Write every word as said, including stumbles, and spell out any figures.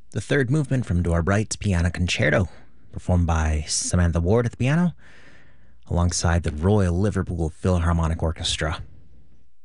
the third movement from Dora Bright's Piano Concerto, performed by Samantha Ward at the piano, alongside the Royal Liverpool Philharmonic Orchestra.